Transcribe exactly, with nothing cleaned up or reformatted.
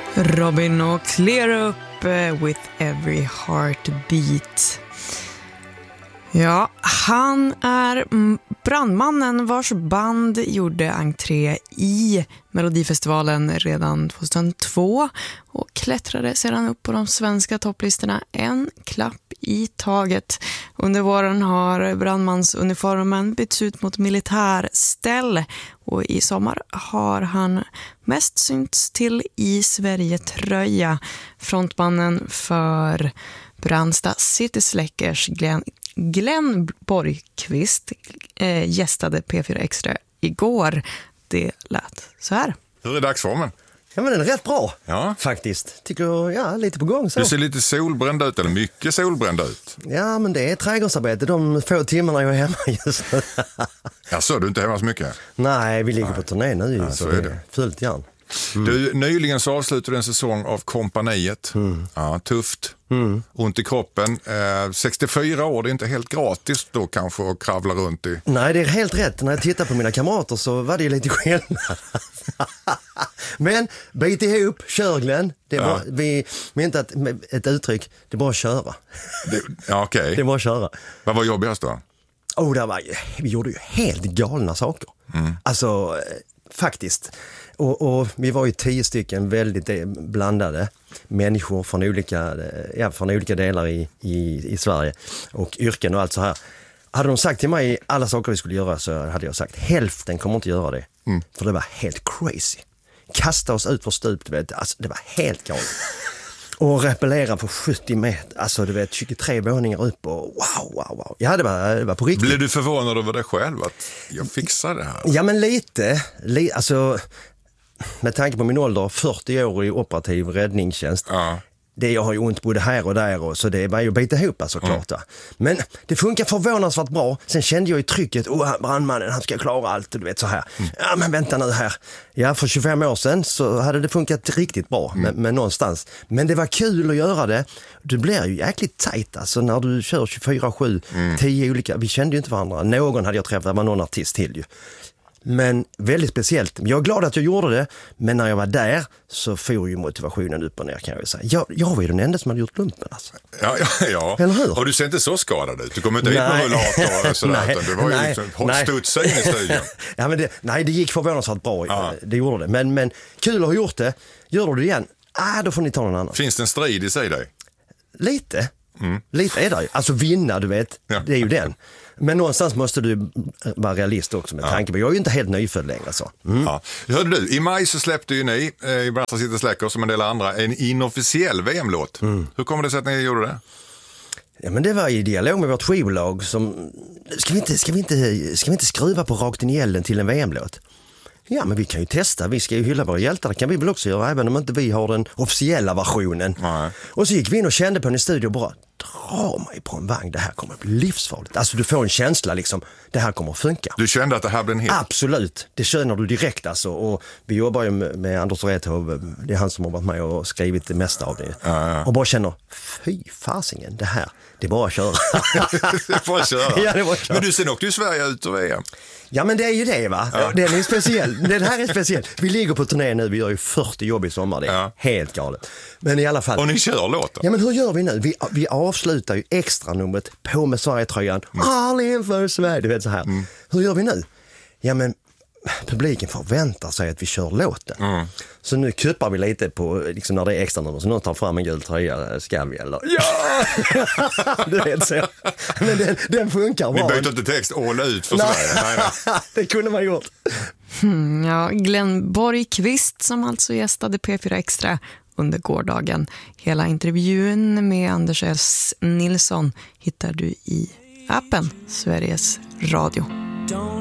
Robin och Clear Up with Every Heartbeat. Ja, han är brandmannen vars band gjorde entré i Melodifestivalen redan tjugohundratvå och klättrade sedan upp på de svenska topplistorna en klapp i taget. Under våren har brandmansuniformen bytts ut mot militärställ och i sommar har han mest synts till i Sverige-tröja. Frontmannen för Brandsta City Släckers Glenn Glenn Borgqvist eh, gästade P fyra Extra igår. Det lät så här. Hur är dagsformen? Ja, men den är rätt bra, ja. Faktiskt. Tycker jag, ja, lite på gång så. Du ser lite solbränd ut, eller mycket solbränd ut. Ja, men det är trädgårdsarbete de få timmarna jag är hemma just nu. Ja, så är du inte hemma så mycket? Nej, vi ligger Nej. på turné nu, ja, så, så det är det. är fullt igen. Mm. Du, nyligen så avslutade en säsong av Kompaniet. Mm. Ja, tufft. Mm. Ont i kroppen. Eh, sextiofyra år, det är inte helt gratis då kanske att kravla runt i. Nej, det är helt rätt. När jag tittar på mina kamrater så var det lite skillnad. Men bit ihop, kör Glenn. Det är ja. bara, vi men inte ett, ett uttryck, det är bara att köra. Det, ja, okej. Okay. Det är bara att köra. Vad var jobbigast då? Oh, det var, vi gjorde ju helt galna saker. Mm. Alltså, faktiskt. Och, och vi var ju tio stycken väldigt blandade människor från olika, ja, från olika delar i, i, i Sverige och yrken och allt så här. Hade de sagt till mig alla saker vi skulle göra så hade jag sagt hälften kommer inte göra det. Mm. För det var helt crazy. Kasta oss ut för stup, du vet. Alltså, det var helt galet. Och repellera på sjuttio meter, alltså du vet, tjugotre våningar upp och wow, wow, wow. Ja, det var, det var på riktigt. Blev du förvånad över det själv att jag fixar det här? Ja, men lite. li, alltså... Med tanke på min ålder, fyrtio år i operativ räddningstjänst. Ja. Det jag har ju ont både här och där och så det är bara ju att bita ihop såklart. Mm. Men det funkar förvånansvärt bra. Sen kände jag ju trycket, åh brandmannen han ska klara allt och du vet så här. Mm. Ja men vänta nu här. Ja för tjugofem år sedan så hade det funkat riktigt bra mm. med, med någonstans. Men det var kul att göra det. Du blir ju jäkligt tajt alltså när du kör tjugofyra sju, mm. tio olika. Vi kände ju inte varandra. Någon hade jag träffat, det var någon artist till ju. Men väldigt speciellt. Jag är glad att jag gjorde det, men när jag var där så får ju motivationen upp och ner kan jag ju säga. Jag, jag var ju den enda som hade gjort lumpen alltså. Ja, ja, ja. Eller hur? Och du ser inte så skadad ut. Du kommer inte hit med rullator och sådär, nej, utan du var ju nej, liksom studsig i studion. Ja, men det, nej, det gick förvånansvärt bra. Ja. Det gjorde det. Men, men kul att ha gjort det. Gör du det igen? Ah, då får ni ta någon annan. Finns det en strid i sig dig? Lite. Mm. Lite är det ju. Alltså vinna, du vet. Ja. Det är ju den. Men någonstans måste du vara realist också med ja. tanke på. Jag är ju inte helt nyfödd längre så. Mm. Ja. Hörde du, i maj så släppte ju ni eh, i Brandsta City Släcker som en del andra en inofficiell V M-låt. Mm. Hur kommer det sig att ni gjorde det? Ja, men det var i dialog med vårt skivbolag som ska vi inte ska vi inte ska vi inte skruva på rakt in i elden till en V M-låt? Ja, men vi kan ju testa. Vi ska ju hylla våra hjältar. Det kan vi väl också göra även om inte vi har den officiella versionen. Nej. Och så gick vi in och kände på en studio och bara dra mig på en vagn. Det här kommer att bli livsfarligt. Alltså du får en känsla liksom, det här kommer att funka. Du kände att det här blir en hit? Absolut. Det känner du direkt alltså. Och vi jobbar ju med, med Anders Rethov. Det är han som har varit med och skrivit det mesta av det. Ja, ja. Och bara känner, fy fasingen, det här, det är bara att köra. det är bara att köra. Ja, det är bara att köra. Men du ser åkte ju Sverige ut och V M. Ja, men det är ju det va? Ja. Den är speciell. Den här är speciell. Vi ligger på turné nu, vi gör ju fyrtio jobb i sommar. Det är ja. helt galet. Men i alla fall. Och ni kör låten? Ja, men hur gör vi nu? Vi, vi avslutar ju extra numret på med Sverige-tröjan. Mm. All inför Sverige, du vet så här. Mm. Hur gör vi nu? Ja, men publiken förväntar sig att vi kör låten. Mm. Så nu kuppar vi lite på liksom när det är extra nummer. Så någon tar fram en gul tröja, ska vi eller? Ja! Du vet så. Men den, den funkar bra. Vi byter inte text all ut för Sverige. Nej, nej. Det kunde man gjort. Hmm, ja, Glenn Borgqvist som alltså gästade P fyra Extra under gårdagen. Hela intervjun med Anders S. Nilsson hittar du i appen Sveriges Radio.